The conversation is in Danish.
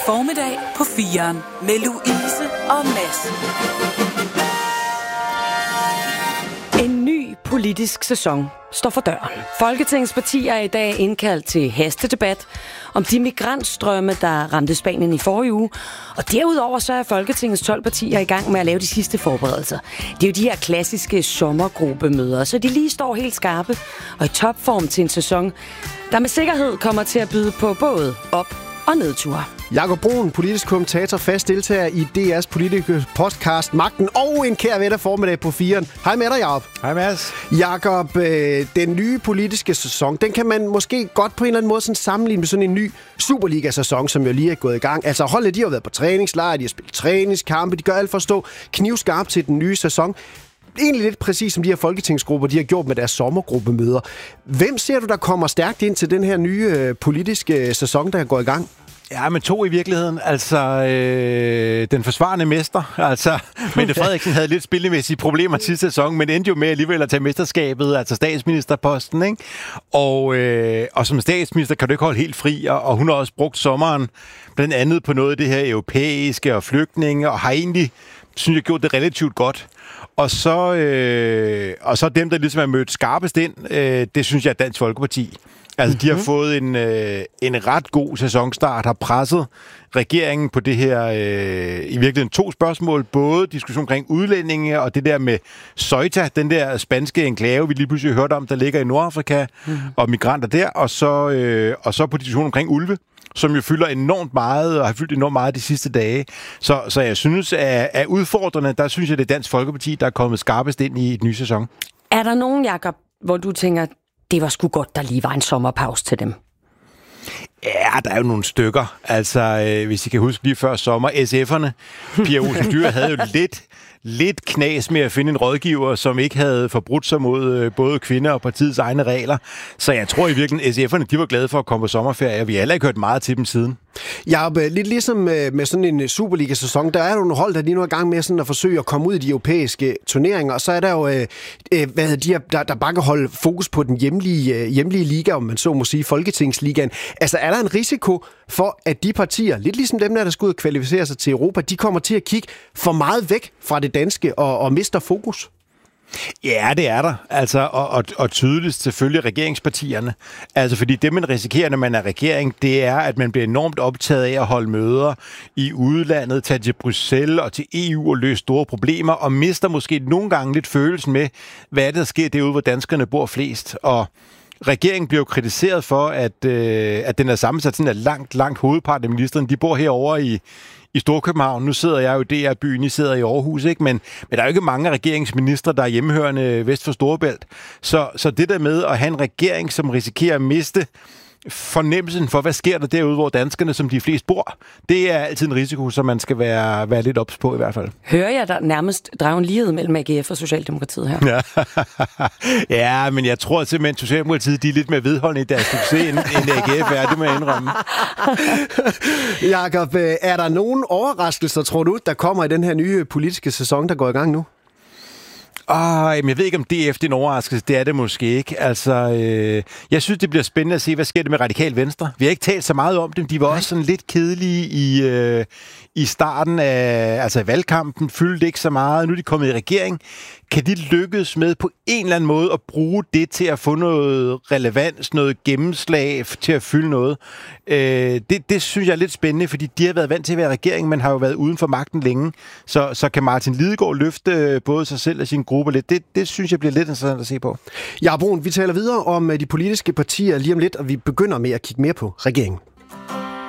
Formiddag på 4'eren med Louise og Mads. En ny politisk sæson står for døren. Folketingets partier er i dag indkaldt til hastedebat om de migrantstrømme, der ramte Spanien i forrige uge. Og derudover så er Folketingets 12 partier i gang med at lave de sidste forberedelser. Det er jo de her klassiske sommergruppemøder, så de lige står helt skarpe og i topform til en sæson, der med sikkerhed kommer til at byde på både op- og nedture. Jakob Bruun, politisk kommentator, fast deltager i DR's politiske podcast Magten og en kær ved formiddag på 4'eren. Hej med dig, Jakob. Hej Mads. Jakob, den nye politiske sæson, den kan man måske godt på en eller anden måde sådan sammenligne med sådan en ny Superliga-sæson, som jo lige er gået i gang. Altså holdet, de har været på træningslejr, de har spillet træningskampe, de gør alt for at stå knivskarpt til den nye sæson. Egentlig lidt præcis som de her folketingsgrupper, de har gjort med deres sommergruppemøder. Hvem ser du, der kommer stærkt ind til den her nye politiske sæson, der går i gang? Ja, men to i virkeligheden. Altså, den forsvarende mester. Altså, Mette Frederiksen havde lidt spillemæssige problemer sidste sæson, men endte jo med alligevel at tage mesterskabet, altså statsministerposten, ikke? Og som statsminister kan du ikke holde helt fri, og hun har også brugt sommeren blandt andet på noget af det her europæiske og flygtninge, og har egentlig, synes jeg, gjort det relativt godt. Og så dem, der ligesom er mødt skarpest ind, det synes jeg er Dansk Folkeparti. Altså, de har fået en ret god sæsonstart, har presset regeringen på det her, i virkeligheden 2 spørgsmål. Både diskussion omkring udlændinge og det der med Ceuta, den der spanske enklave, vi lige pludselig hørte om, der ligger i Nordafrika, og migranter der, og så på diskussion omkring ulve, som jo fylder enormt meget, og har fyldt enormt meget de sidste dage. Så jeg synes, at udfordrende, der synes jeg, det er Dansk Folkeparti, der er kommet skarpest ind i et ny sæson. Er der nogen, Jakob, hvor du tænker, det var sgu godt, der lige var en sommerpause til dem? Ja, der er jo nogle stykker. Altså, hvis I kan huske lige før sommer, SF'erne, Pia Olsen Dyhr havde jo lidt knas med at finde en rådgiver, som ikke havde forbrudt sig mod både kvinder og partiets egne regler. Så jeg tror i virkeligheden, SF'erne, de var glade for at komme på sommerferie, og vi har heller ikke hørt meget til dem siden. Ja, lidt ligesom med sådan en Superliga-sæson, der er jo nogle hold, der lige nu er i gang med sådan at forsøge at komme ud i de europæiske turneringer, og så er der jo der bare kan holde fokus på den hjemlige liga, om man så må sige, Folketingsligaen. Altså, er der en risiko for, at de partier, lidt ligesom dem der skal ud og kvalificere sig til Europa, de kommer til at kigge for meget væk fra det danske og mister fokus? Ja, det er der. Altså, og tydeligst selvfølgelig regeringspartierne. Altså, fordi det, man risikerer, når man er regering, det er, at man bliver enormt optaget af at holde møder i udlandet, tage til Bruxelles og til EU og løse store problemer, og mister måske nogle gange lidt følelsen med, hvad er det, der sker derude, hvor danskerne bor flest. Og regeringen bliver jo kritiseret for, at den er sammensat sådan, at langt hovedparten af ministerne, de bor herovre i Storkøbenhavn. Nu sidder jeg jo i DR-byen, I sidder i Aarhus, ikke? Men der er jo ikke mange regeringsministre, der er hjemmehørende vest for Storebælt. Så det der med at have en regering, som risikerer at miste fornemmelsen for, hvad sker der derude, hvor danskerne, som de flest bor, det er altid en risiko, som man skal være lidt ops på i hvert fald. Hører jeg der nærmest drage en lighed mellem AGF og Socialdemokratiet her? Ja, men jeg tror simpelthen, at Socialdemokratiet, de er lidt mere vedholdende i deres succes, end AGF er, det må jeg indrømme. Jakob, er der nogen overraskelser, tror du, der kommer i den her nye politiske sæson, der går i gang nu? Jeg ved ikke, om DF det er en overraskelse. Det er det måske ikke. Altså, jeg synes, det bliver spændende at se, hvad sker det med Radikal Venstre. Vi har ikke talt så meget om dem. De var også sådan lidt kedelige i starten af valgkampen. Fyldte ikke så meget. Nu er de kommet i regering. Kan de lykkes med på en eller anden måde at bruge det til at få noget relevans, noget gennemslag til at fylde noget? Det synes jeg er lidt spændende, fordi de har været vant til at være regering, men har jo været uden for magten længe. Så kan Martin Lidegaard løfte både sig selv og sin gruppe lidt? Det synes jeg bliver lidt interessant at se på. Ja, Bruun, vi taler videre om de politiske partier lige om lidt, og vi begynder med at kigge mere på regeringen.